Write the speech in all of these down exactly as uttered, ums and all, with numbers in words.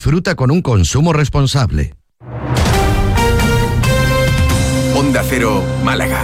Fruta con un consumo responsable. Onda Cero, Málaga.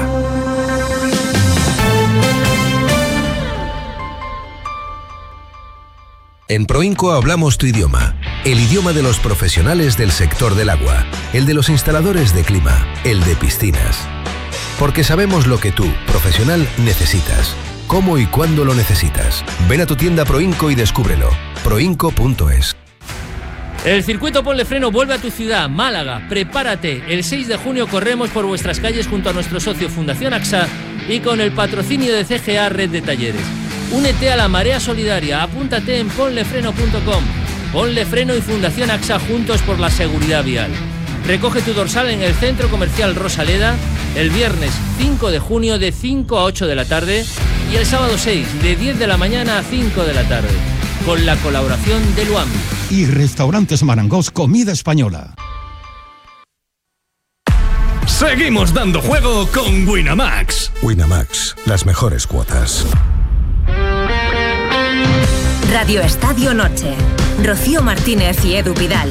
En Proinco hablamos tu idioma, el idioma de los profesionales del sector del agua, el de los instaladores de clima, el de piscinas. Porque sabemos lo que tú, profesional, necesitas, cómo y cuándo lo necesitas. Ven a tu tienda Proinco y descúbrelo. proinco punto es. El circuito Ponle Freno vuelve a tu ciudad, Málaga. Prepárate. El seis de junio corremos por vuestras calles junto a nuestro socio Fundación AXA y con el patrocinio de C G A Red de Talleres. Únete a la marea solidaria, apúntate en ponle freno punto com. Ponle Freno y Fundación AXA juntos por la seguridad vial. Recoge tu dorsal en el Centro Comercial Rosaleda el viernes cinco de junio de cinco a ocho de la tarde y el sábado seis de diez de la mañana a cinco de la tarde, con la colaboración de Luam. Y Restaurantes Marangos Comida Española. Seguimos dando juego con Winamax. Winamax, las mejores cuotas. Radio Estadio Noche. Rocío Martínez y Edu Vidal.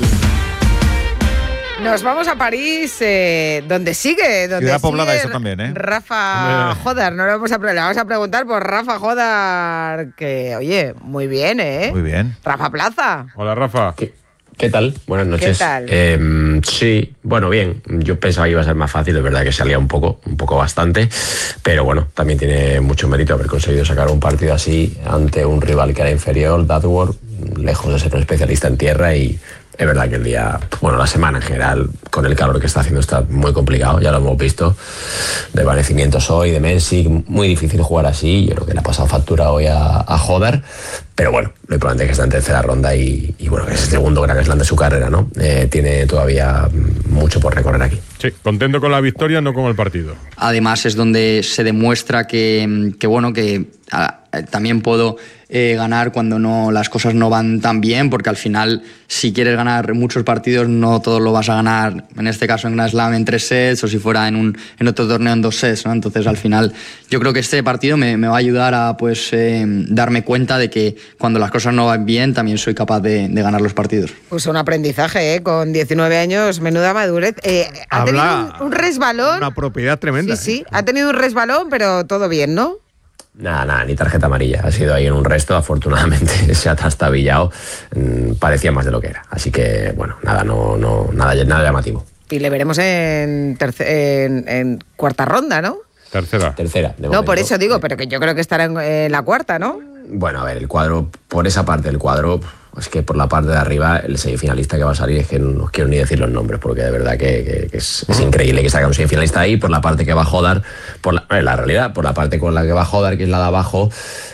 Nos vamos a París, eh, donde sigue, donde Ciudad poblada sigue eso también, ¿eh? Rafa Jodar. No le vamos a, le vamos a preguntar por Rafa Jodar, que, oye, muy bien, ¿eh? Muy bien. Rafa Plaza. Hola, Rafa. ¿Qué, qué tal? Buenas noches. ¿Qué tal? Eh, sí, bueno, bien. Yo pensaba que iba a ser más fácil, es verdad que salía un poco, un poco bastante, pero bueno, también tiene mucho mérito haber conseguido sacar un partido así ante un rival que era inferior, Dadworth, lejos de ser un especialista en tierra, y es verdad que el día, bueno, la semana en general, con el calor que está haciendo, está muy complicado, ya lo hemos visto, de vanecimientos hoy, de Messi, muy difícil jugar así. Yo creo que le ha pasado factura hoy a, a Jodar, pero bueno, lo importante es que está en tercera ronda y, y bueno, que es el segundo Grand Slam de su carrera, ¿no? Eh, tiene todavía mucho por recorrer aquí. Sí, contento con la victoria, no con el partido. Además es donde se demuestra que, que bueno, que a, también puedo eh, ganar cuando no las cosas no van tan bien, porque al final si quieres ganar muchos partidos no todos lo vas a ganar, en este caso en Grand Slam en tres sets o si fuera en, un, en otro torneo en dos sets, ¿no? Entonces al final yo creo que este partido me, me va a ayudar a pues eh, darme cuenta de que cuando las cosas no van bien también soy capaz de, de ganar los partidos. Pues un aprendizaje, ¿eh? Con diecinueve años, menuda madurez. Eh, ha Habla tenido un, un resbalón. Una propiedad tremenda. Sí, sí, ha tenido un resbalón, pero todo bien, ¿no? Nada, nada, ni tarjeta amarilla. Ha sido ahí en un resto, afortunadamente se ha trastabillado. Mm, parecía más de lo que era. Así que, bueno, nada, no, no, nada, nada llamativo. Y le veremos en, terce- en, en cuarta ronda, ¿no? Tercera. Tercera. De No, momento. por eso digo, pero que yo creo que estará en, en la cuarta, ¿no? Bueno, a ver, el cuadro, por esa parte del cuadro, es que por la parte de arriba, el semifinalista que va a salir, es que no os quiero ni decir los nombres, porque de verdad que, que, que es, es increíble que salga un semifinalista ahí, por la parte que va a Jodar, por la, eh, la realidad, por la parte con la que va a Jodar, que es la de abajo.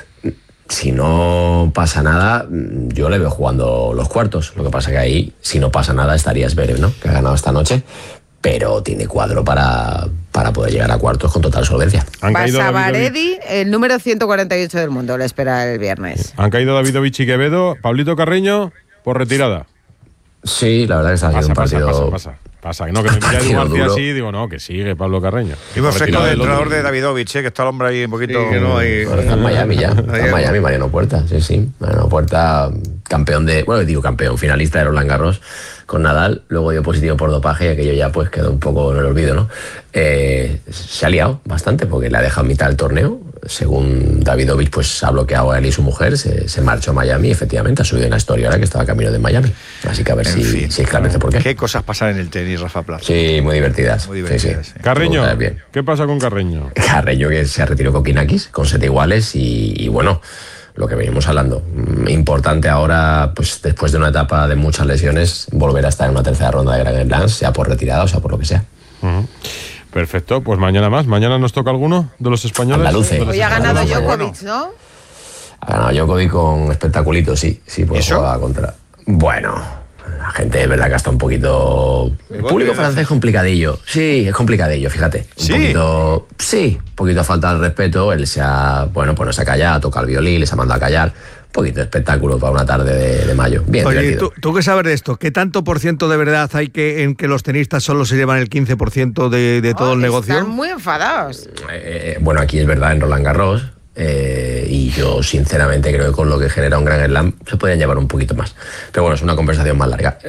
Si no pasa nada, yo le veo jugando los cuartos. Lo que pasa que ahí, si no pasa nada, estaría Zverev, ¿no? Que ha ganado esta noche, pero tiene cuadro para, para poder llegar a cuartos con total solvencia. Basavaredi, el número ciento cuarenta y ocho del mundo, lo espera el viernes. Han caído Davidovich y Quevedo. Pablito Carreño, por retirada. Sí, la verdad que está haciendo un Pasa, partido... pasa, pasa, pasa. Que no, que me mira Edu García así, digo, no, que sigue Pablo Carreño. Iba fresco Retirada del del entrenador otro. de Davidovich, ¿eh? Que está el hombre ahí un poquito... Sí, que no hay- Bueno, está en Miami ya. Está en Miami, Mariano Puerta, sí, sí. Mariano Puerta, campeón de... Bueno, digo campeón, finalista de Roland Garros con Nadal. Luego dio positivo por dopaje y aquello ya pues quedó un poco en el olvido, ¿no? Eh, se ha liado bastante porque le ha dejado mitad del torneo. Según Davidovich, pues ha bloqueado a él y su mujer. Se, se marchó a Miami y efectivamente ha subido en la historia ahora que estaba camino de Miami. Así que a ver En si, fin. si esclarece por qué. ¿Qué cosas pasan en el tenis, Rafa Plaza? Sí, muy divertidas. Muy divertidas, Sí, sí. Carreño, Muy bien. ¿qué pasa con Carreño? Carreño que se retiró Kokinakis con siete iguales y, y bueno, lo que venimos hablando, mm, importante ahora, pues después de una etapa de muchas lesiones, volver a estar en una tercera ronda de Grand Slam, sea por retirada o sea por lo que sea. Uh-huh. Perfecto, pues mañana más. ¿Mañana nos toca alguno de los españoles? Andaluce. De los Hoy ha ganado españoles. Djokovic, ¿no? Ha ganado Djokovic con espectaculito, sí, sí, pues ¿Eso? juega contra... Bueno, la gente es verdad que está un poquito... El público francés es complicadillo, sí, es complicadillo, fíjate. Un ¿Sí? poquito, sí, un poquito a falta de respeto, él se ha, bueno, pues no se ha callado, toca el violín, les ha mandado a callar. Un poquito de espectáculo para una tarde de, de mayo. Bien, Oye, divertido. ¿tú, ¿tú qué sabes de esto? ¿Qué tanto por ciento de verdad hay que en que los tenistas solo se llevan el quince por ciento de, de todo Oh, el negocio? Están muy enfadados. Eh, bueno, aquí es verdad, en Roland Garros, eh, y yo sinceramente creo que con lo que genera un Grand Slam se podrían llevar un poquito más. Pero bueno, es una conversación más larga.